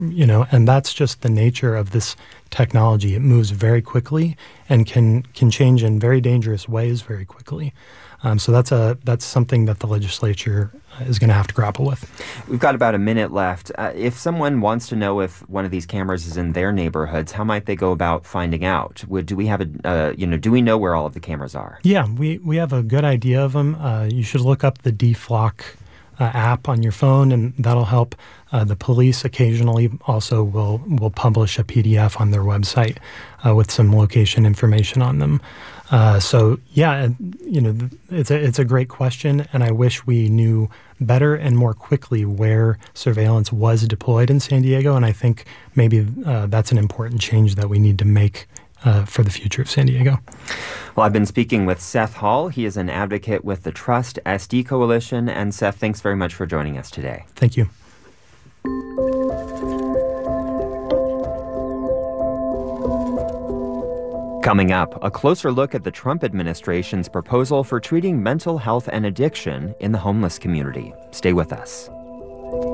And that's just the nature of this technology. It moves very quickly and can change in very dangerous ways very quickly. So that's something that the legislature is going to have to grapple with. We've got about a minute left. If someone wants to know if one of these cameras is in their neighborhoods, how might they go about finding out? Do we have do we know where all of the cameras are? Yeah, we have a good idea of them. You should look up the DFLOC app on your phone, and that'll help. The police occasionally also will publish a PDF on their website with some location information on them. It's a great question, and I wish we knew better and more quickly where surveillance was deployed in San Diego, and I think maybe that's an important change that we need to make for the future of San Diego. Well, I've been speaking with Seth Hall. He is an advocate with the Trust SD Coalition. And Seth, thanks very much for joining us today. Thank you. Coming up, a closer look at the Trump administration's proposal for treating mental health and addiction in the homeless community. Stay with us.